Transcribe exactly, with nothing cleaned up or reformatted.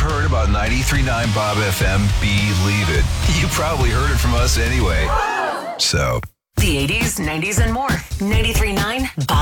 heard about ninety-three point nine Bob F M, believe it. You probably heard it from us anyway. So. The eighties, nineties, and more. ninety-three point nine Bob